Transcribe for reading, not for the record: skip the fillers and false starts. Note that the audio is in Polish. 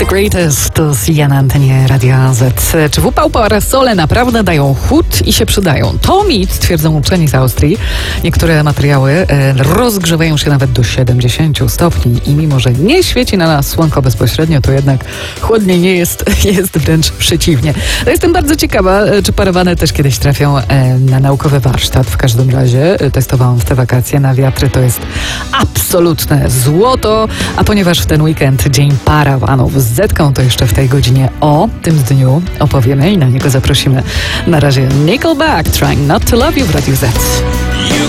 Greatest to ja na antenie Radia Z. Czy w upał parasole naprawdę dają chód i się przydają? To mit, twierdzą uczeni z Austrii. Niektóre materiały rozgrzewają się nawet do 70 stopni i mimo, że nie świeci na nas słonko bezpośrednio, to jednak chłodniej nie jest, jest wręcz przeciwnie. No jestem bardzo ciekawa, czy parawane też kiedyś trafią na naukowy warsztat. W każdym razie testowałam w te wakacje na wiatry. To jest absolutne złoto, a ponieważ w ten weekend dzień parawanów z Zetką, to jeszcze w tej godzinie o tym dniu opowiemy i na niego zaprosimy. Na razie Nickelback, Trying Not to Love You w Radiu Z.